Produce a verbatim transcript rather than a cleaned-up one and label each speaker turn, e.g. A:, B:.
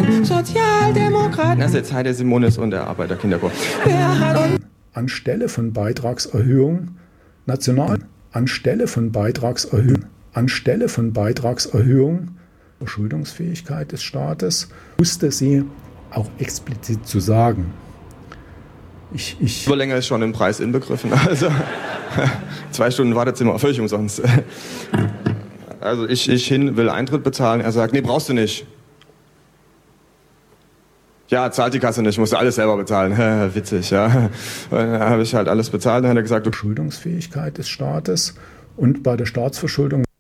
A: den Sozialdemokraten. Das ist jetzt Heide Simonis und der Arbeiterkinderchor. Wer hat uns
B: anstelle von Beitragserhöhung national, anstelle von Beitragserhöhung, anstelle von Beitragserhöhung, Verschuldungsfähigkeit des Staates, musste sie auch explizit zu sagen. Ich, ich
A: länger ist schon im Preis inbegriffen, also zwei Stunden Wartezimmer, völlig umsonst. Also ich, ich hin, will Eintritt bezahlen, er sagt, nee, brauchst du nicht. Ja, zahlt die Kasse nicht, musst du alles selber bezahlen. Witzig, ja. Dann habe ich halt alles bezahlt, dann hat er gesagt,
B: Verschuldungsfähigkeit des Staates und bei der Staatsverschuldung